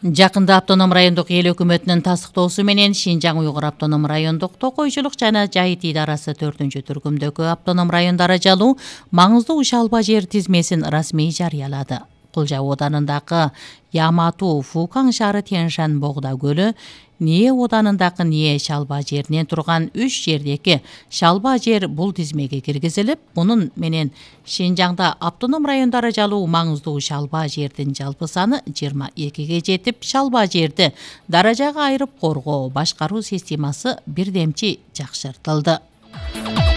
Жакында автоном райондук эл өкмөтүнүн тастыктоосу менен Шинжаң Уйгур автоном райондук токойчулук жана жайыт идарасы 4-түркүмдөгү автоном райондор ажалуу маңыздуу ишалба жер тизмесин расмий жарыялады. Кулжа оданындагы Ямату Фукан шаары Тяньшань Богда көлү, Ние оданындагы Ние шалба жеринен турган 3 жердеги шалба жер бул тизмеге киргизилип, мунун менен Шинжаңда автоном райондор ажалуу маңыздуу шалба жердин жалпы саны 22ге жетип, шалба жерди даражага айырып коргоо, башкаруу системасы бирдемчи жакшыртылды.